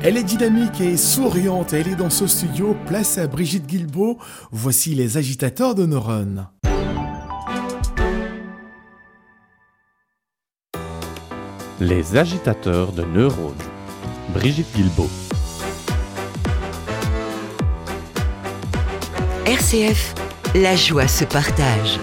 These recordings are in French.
Elle est dynamique et souriante, elle est dans ce studio, place à Brigitte Guilbeault. Voici les agitateurs de neurones. Les agitateurs de neurones. Brigitte Guilbeault. RCF, la joie se partage.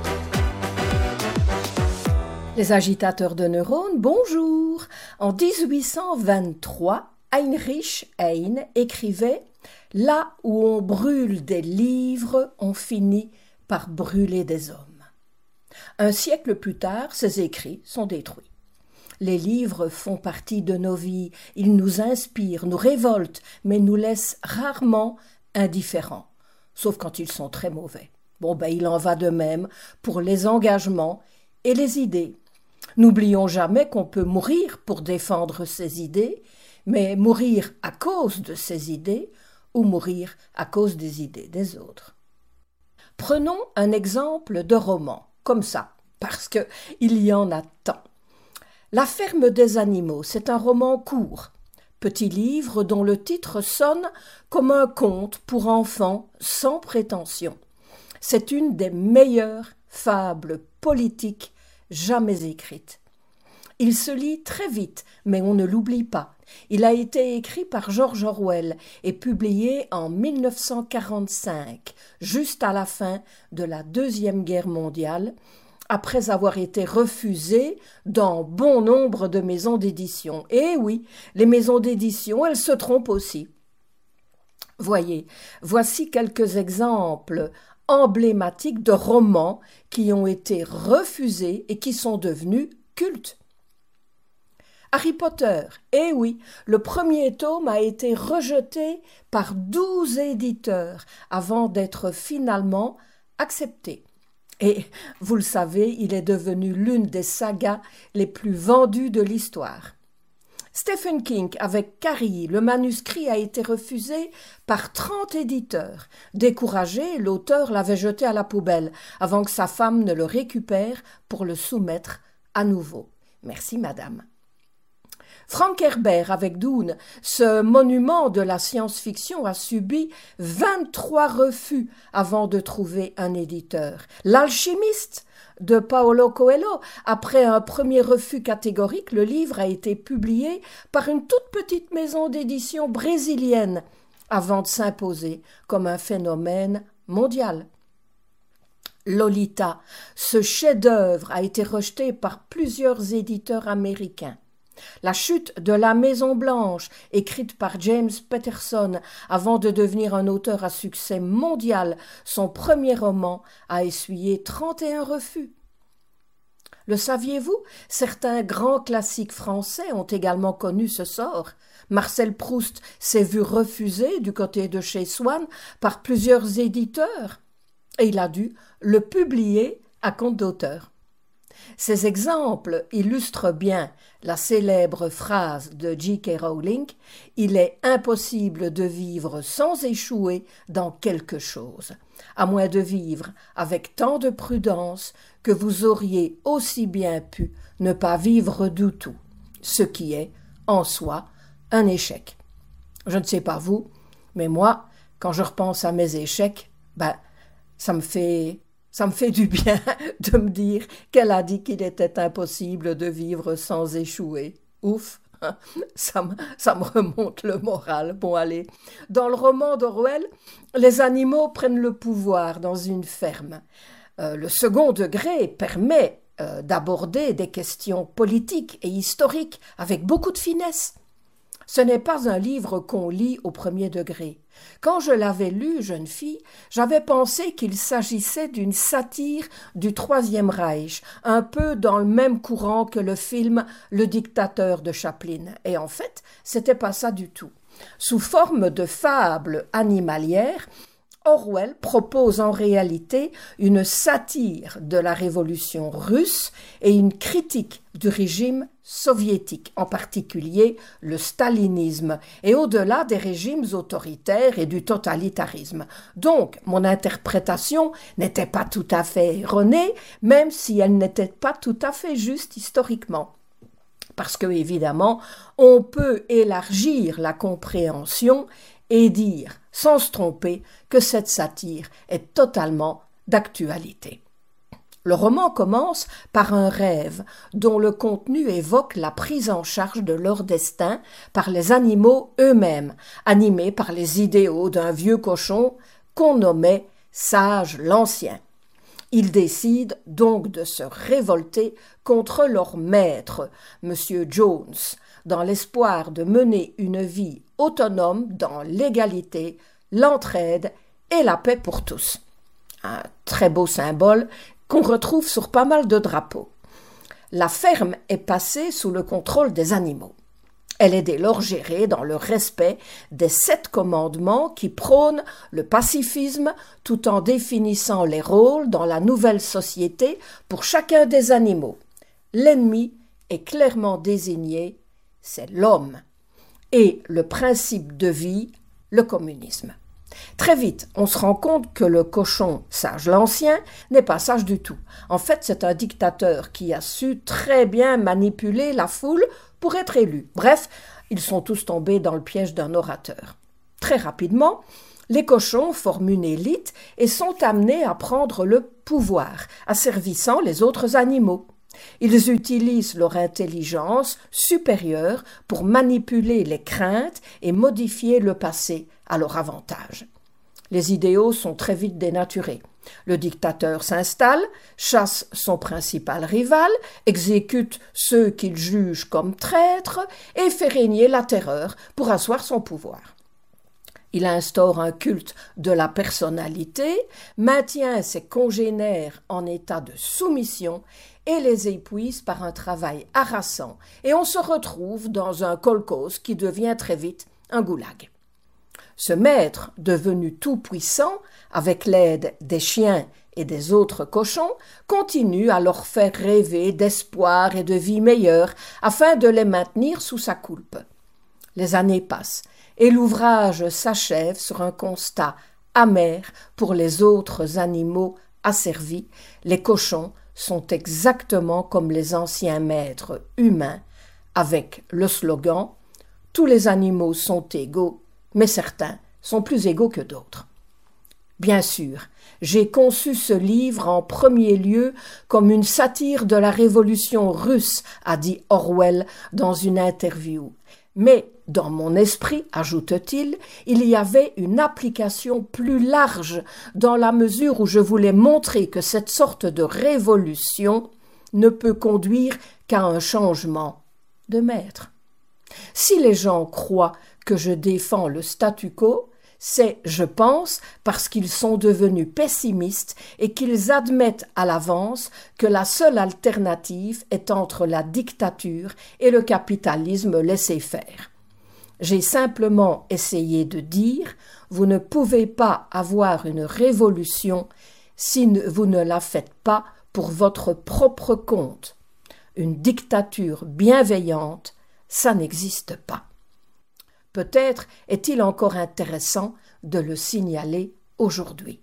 Les agitateurs de neurones, bonjour. En 1823, Heinrich Heine écrivait « Là où on brûle des livres, on finit par brûler des hommes ». Un siècle plus tard, ces écrits sont détruits. Les livres font partie de nos vies, ils nous inspirent, nous révoltent, mais nous laissent rarement indifférents, sauf quand ils sont très mauvais. Il en va de même pour les engagements et les idées. N'oublions jamais qu'on peut mourir pour défendre ses idées, mais mourir à cause de ses idées ou mourir à cause des idées des autres. Prenons un exemple de roman, comme ça, parce qu'il y en a tant. La ferme des animaux, c'est un roman court, petit livre dont le titre sonne comme un conte pour enfants sans prétention. C'est une des meilleures fables politiques jamais écrites. Il se lit très vite, mais on ne l'oublie pas. Il a été écrit par George Orwell et publié en 1945, juste à la fin de la Deuxième Guerre mondiale, après avoir été refusé dans bon nombre de maisons d'édition. Et oui, les maisons d'édition, elles se trompent aussi. Voici quelques exemples emblématiques de romans qui ont été refusés et qui sont devenus cultes. Harry Potter, eh oui, le premier tome a été rejeté par 12 éditeurs avant d'être finalement accepté. Et, vous le savez, il est devenu l'une des sagas les plus vendues de l'histoire. Stephen King, avec Carrie, le manuscrit a été refusé par 30 éditeurs. Découragé, l'auteur l'avait jeté à la poubelle avant que sa femme ne le récupère pour le soumettre à nouveau. Merci, madame. Frank Herbert avec Dune, ce monument de la science-fiction a subi 23 refus avant de trouver un éditeur. L'Alchimiste de Paulo Coelho, après un premier refus catégorique, le livre a été publié par une toute petite maison d'édition brésilienne avant de s'imposer comme un phénomène mondial. Lolita, ce chef-d'œuvre a été rejeté par plusieurs éditeurs américains. La chute de la Maison Blanche, écrite par James Patterson avant de devenir un auteur à succès mondial, son premier roman a essuyé 31 refus. Le saviez-vous? Certains grands classiques français ont également connu ce sort. Marcel Proust s'est vu refuser du côté de chez Swann par plusieurs éditeurs et il a dû le publier à compte d'auteur. Ces exemples illustrent bien la célèbre phrase de J.K. Rowling « Il est impossible de vivre sans échouer dans quelque chose, à moins de vivre avec tant de prudence que vous auriez aussi bien pu ne pas vivre du tout, ce qui est, en soi, un échec. » Je ne sais pas vous, mais moi, quand je repense à mes échecs, ça me fait du bien de me dire qu'elle a dit qu'il était impossible de vivre sans échouer. Ouf, ça me remonte le moral. Bon, allez. Dans le roman d'Orwell, les animaux prennent le pouvoir dans une ferme. Le second degré permet d'aborder des questions politiques et historiques avec beaucoup de finesse. Ce n'est pas un livre qu'on lit au premier degré. Quand je l'avais lu, jeune fille, j'avais pensé qu'il s'agissait d'une satire du Troisième Reich, un peu dans le même courant que le film Le Dictateur de Chaplin. Et en fait, c'était pas ça du tout. Sous forme de fable animalière, Orwell propose en réalité une satire de la révolution russe et une critique du régime soviétique, en particulier le stalinisme, et au-delà des régimes autoritaires et du totalitarisme. Donc, mon interprétation n'était pas tout à fait erronée, même si elle n'était pas tout à fait juste historiquement. Parce que, évidemment, on peut élargir la compréhension et dire, sans se tromper, que cette satire est totalement d'actualité. Le roman commence par un rêve dont le contenu évoque la prise en charge de leur destin par les animaux eux-mêmes, animés par les idéaux d'un vieux cochon qu'on nommait Sage l'Ancien. Ils décident donc de se révolter contre leur maître, M. Jones, dans l'espoir de mener une vie autonome dans l'égalité, l'entraide et la paix pour tous. Un très beau symbole qu'on retrouve sur pas mal de drapeaux. La ferme est passée sous le contrôle des animaux. Elle est dès lors gérée dans le respect des 7 commandements qui prônent le pacifisme tout en définissant les rôles dans la nouvelle société pour chacun des animaux. L'ennemi est clairement désigné, c'est l'homme. Et le principe de vie, le communisme. Très vite, on se rend compte que le cochon Sage l'Ancien n'est pas sage du tout. En fait, c'est un dictateur qui a su très bien manipuler la foule pour être élu. Bref, ils sont tous tombés dans le piège d'un orateur. Très rapidement, les cochons forment une élite et sont amenés à prendre le pouvoir, asservissant les autres animaux. Ils utilisent leur intelligence supérieure pour manipuler les craintes et modifier le passé à leur avantage. Les idéaux sont très vite dénaturés. Le dictateur s'installe, chasse son principal rival, exécute ceux qu'il juge comme traîtres et fait régner la terreur pour asseoir son pouvoir. Il instaure un culte de la personnalité, maintient ses congénères en état de soumission et les épuise par un travail harassant, et on se retrouve dans un kolkhoz qui devient très vite un goulag. Ce maître, devenu tout-puissant, avec l'aide des chiens et des autres cochons, continue à leur faire rêver d'espoir et de vie meilleure afin de les maintenir sous sa coulpe. Les années passent et l'ouvrage s'achève sur un constat amer pour les autres animaux asservis. Les cochons sont exactement comme les anciens maîtres humains, avec le slogan « Tous les animaux sont égaux, mais certains sont plus égaux que d'autres ». Bien sûr, j'ai conçu ce livre en premier lieu comme une satire de la révolution russe, a dit Orwell dans une interview. Mais dans mon esprit, ajoute-t-il, il y avait une application plus large dans la mesure où je voulais montrer que cette sorte de révolution ne peut conduire qu'à un changement de maître. Si les gens croient que je défends le statu quo, c'est, je pense, parce qu'ils sont devenus pessimistes et qu'ils admettent à l'avance que la seule alternative est entre la dictature et le capitalisme laissé-faire. J'ai simplement essayé de dire « Vous ne pouvez pas avoir une révolution si vous ne la faites pas pour votre propre compte. Une dictature bienveillante, ça n'existe pas. » Peut-être est-il encore intéressant de le signaler aujourd'hui.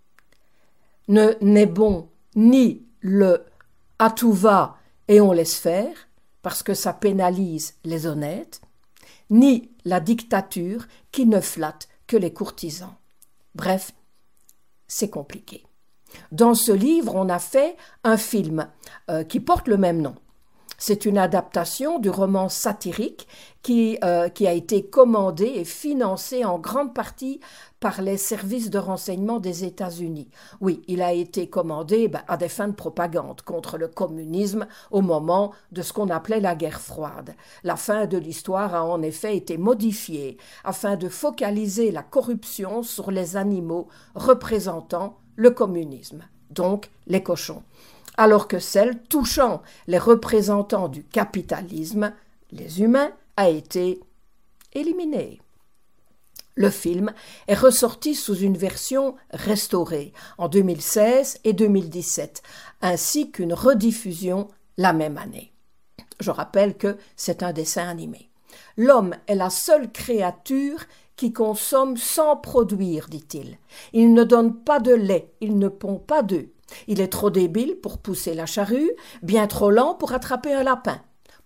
N'est bon ni le « à tout va et on laisse faire » parce que ça pénalise les honnêtes, ni la dictature qui ne flatte que les courtisans. Bref, c'est compliqué. Dans ce livre, on a fait un film qui porte le même nom. C'est une adaptation du roman satirique qui a été commandé et financé en grande partie par les services de renseignement des États-Unis. Oui, il a été commandé à des fins de propagande contre le communisme au moment de ce qu'on appelait la guerre froide. La fin de l'histoire a en effet été modifiée afin de focaliser la corruption sur les animaux représentant le communisme, donc les cochons, alors que celle touchant les représentants du capitalisme, les humains, a été éliminée. Le film est ressorti sous une version restaurée en 2016 et 2017, ainsi qu'une rediffusion la même année. Je rappelle que c'est un dessin animé. L'homme est la seule créature qui consomme sans produire, dit-il. Il ne donne pas de lait, il ne pond pas d'œufs. Il est trop débile pour pousser la charrue, bien trop lent pour attraper un lapin.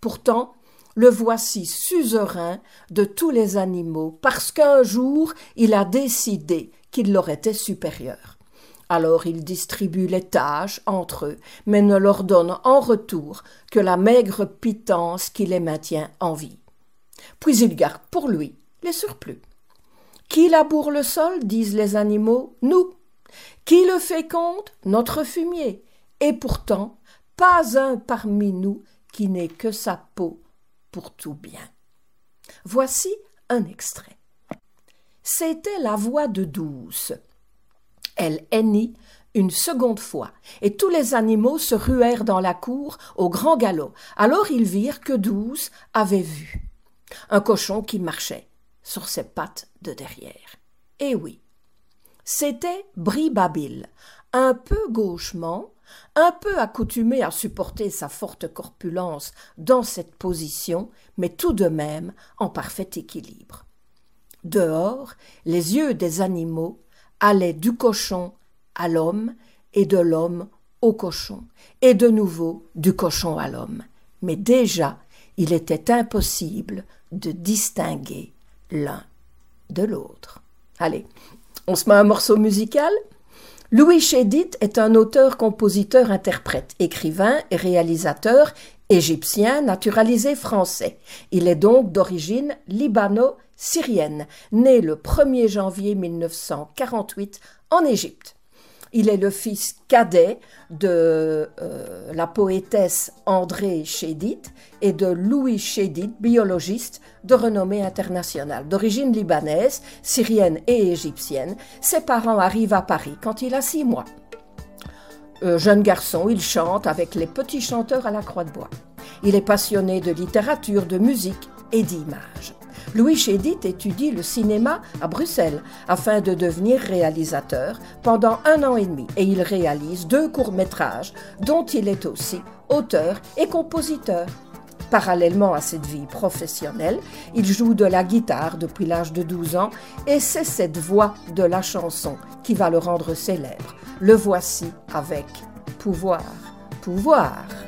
Pourtant, le voici suzerain de tous les animaux, parce qu'un jour il a décidé qu'il leur était supérieur. Alors il distribue les tâches entre eux, mais ne leur donne en retour que la maigre pitance qui les maintient en vie. Puis il garde pour lui les surplus. Qui laboure le sol, disent les animaux, nous. Qui le féconde, notre fumier. Et pourtant, pas un parmi nous qui n'ait que sa peau pour tout bien. Voici un extrait. C'était la voix de Douce. Elle hennit une seconde fois, et tous les animaux se ruèrent dans la cour au grand galop. Alors ils virent que Douce avait vu un cochon qui marchait sur ses pattes de derrière. Et oui, c'était Bri-Babil, un peu gauchement, un peu accoutumé à supporter sa forte corpulence dans cette position, mais tout de même en parfait équilibre. Dehors, les yeux des animaux allaient du cochon à l'homme et de l'homme au cochon, et de nouveau du cochon à l'homme. Mais déjà, il était impossible de distinguer l'un de l'autre. Allez, on se met un morceau musical. Louis Chédid est un auteur, compositeur, interprète, écrivain et réalisateur égyptien naturalisé français. Il est donc d'origine libano-syrienne, né le 1er janvier 1948 en Égypte. Il est le fils cadet de la poétesse André Chédid et de Louis Chédid, biologiste de renommée internationale. D'origine libanaise, syrienne et égyptienne, ses parents arrivent à Paris quand il a 6 mois. Jeune garçon, il chante avec les petits chanteurs à la Croix-de-Bois. Il est passionné de littérature, de musique et d'images. Louis Chédid étudie le cinéma à Bruxelles afin de devenir réalisateur pendant 1 an et demi et il réalise 2 courts-métrages dont il est aussi auteur et compositeur. Parallèlement à cette vie professionnelle, il joue de la guitare depuis l'âge de 12 ans et c'est cette voix de la chanson qui va le rendre célèbre. Le voici avec Pouvoir, pouvoir.